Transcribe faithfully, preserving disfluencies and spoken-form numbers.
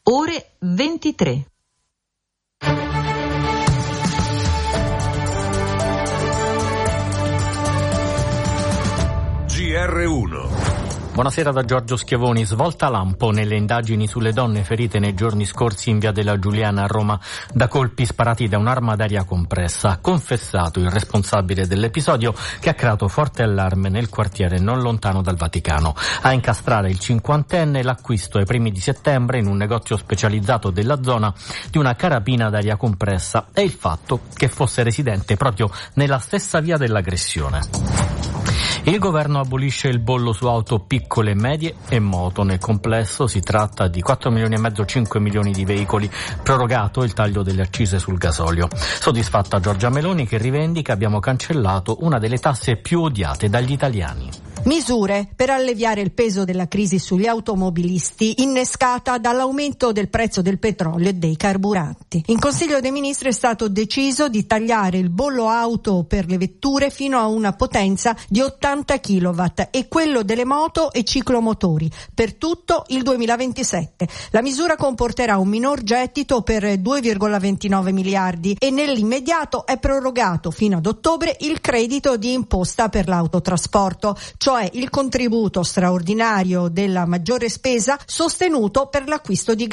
ore ventitré. G R uno. Buonasera da Giorgio Schiavoni. Svolta lampo nelle indagini sulle donne ferite nei giorni scorsi in via della Giuliana a Roma da colpi sparati da un'arma d'aria compressa. Ha confessato il responsabile dell'episodio, che ha creato forte allarme nel quartiere non lontano dal Vaticano. A incastrare il cinquantenne l'acquisto ai primi di settembre in un negozio specializzato della zona di una carabina d'aria compressa e il fatto che fosse residente proprio nella stessa via dell'aggressione. Il governo abolisce il bollo su auto piccole, medie e moto. Nel complesso si tratta di quattro milioni e mezzo, cinque milioni di veicoli. Prorogato il taglio delle accise sul gasolio. Soddisfatta Giorgia Meloni, che rivendica: abbiamo cancellato una delle tasse più odiate dagli italiani. Misure per alleviare il peso della crisi sugli automobilisti, innescata dall'aumento del prezzo del petrolio e dei carburanti. In Consiglio dei Ministri è stato deciso di tagliare il bollo auto per le vetture fino a una potenza di ottanta chilowatt e quello delle moto e ciclomotori per tutto il duemilaventisette. La misura comporterà un minor gettito per due virgola ventinove miliardi e nell'immediato è prorogato fino ad ottobre il credito di imposta per l'autotrasporto, cioè il contributo straordinario della maggiore spesa sostenuto per l'acquisto di